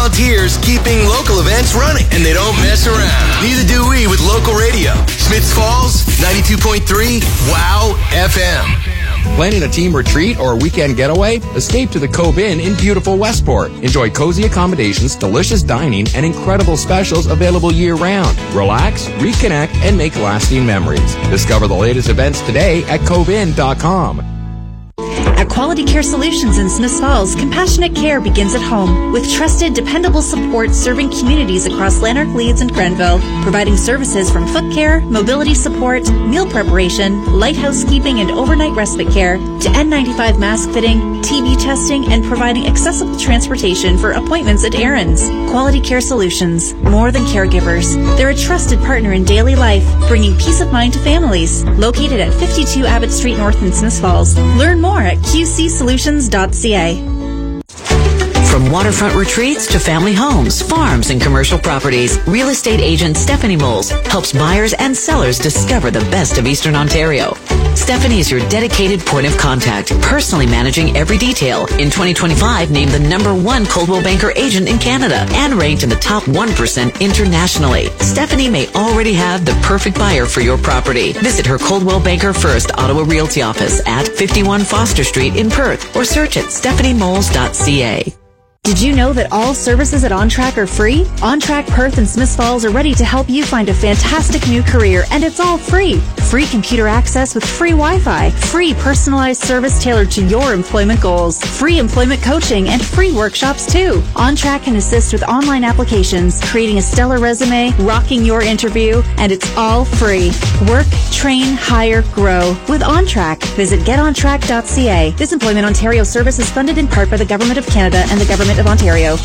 volunteers keeping local events running, and they don't mess around. Neither do we with local radio. Smiths Falls, 92.3 WOW FM. Planning a team retreat or weekend getaway? Escape to the Cove Inn in beautiful Westport. Enjoy cozy accommodations, delicious dining, and incredible specials available year-round. Relax, reconnect, and make lasting memories. Discover the latest events today at coveinn.com. At Quality Care Solutions in Smiths Falls, compassionate care begins at home with trusted, dependable support serving communities across Lanark, Leeds, and Grenville, providing services from foot care, mobility support, meal preparation, light housekeeping and overnight respite care, to N95 mask fitting, TB testing, and providing accessible transportation for appointments and errands. Quality Care Solutions, more than caregivers. They're a trusted partner in daily life, bringing peace of mind to families. Located at 52 Abbott Street North in Smiths Falls. Learn more at qcsolutions.ca. From waterfront retreats to family homes, farms, and commercial properties, real estate agent Stephanie Moles helps buyers and sellers discover the best of Eastern Ontario. Stephanie is your dedicated point of contact, personally managing every detail. In 2025, named the #1 Coldwell Banker agent in Canada and ranked in the top 1% internationally. Stephanie may already have the perfect buyer for your property. Visit her Coldwell Banker First Ottawa Realty office at 51 Foster Street in Perth or search at stephaniemoles.ca. Did you know that all services at OnTrack are free? OnTrack Perth and Smiths Falls are ready to help you find a fantastic new career, and it's all free. Free computer access with free Wi-Fi, free personalized service tailored to your employment goals, free employment coaching, and free workshops too. OnTrack can assist with online applications, creating a stellar resume, rocking your interview, and it's all free. Work, train, hire, grow with OnTrack. Visit getontrack.ca. This Employment Ontario service is funded in part by the Government of Canada and the Government of Ontario.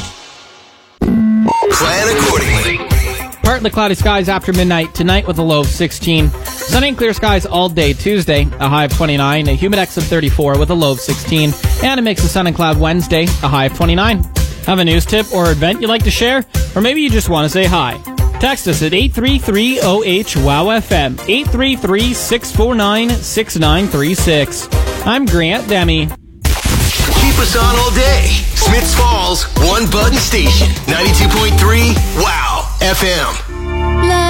Plan accordingly. Partly cloudy skies after midnight tonight with a low of 16. Sunny and clear skies all day Tuesday, a high of 29, a humidex of 34 with a low of 16, and a mix of sun and cloud Wednesday, a high of 29. Have a news tip or event you'd like to share? Or maybe you just want to say hi. Text us at 833-OH-WOW-FM, 833-649-6936. I'm Grant Demi. Keep us on all day. Smiths Falls, one button station, 92.3 WOW FM.